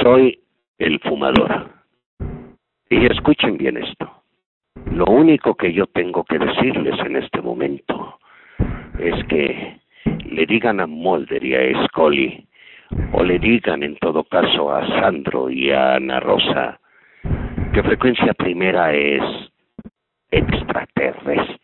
soy el fumador. Y escuchen bien esto. Lo único que yo tengo que decirles en este momento es que le digan a Mulder y a Scully, o le digan en todo caso a Sandro y a Ana Rosa, que frecuencia primera es extraterrestre.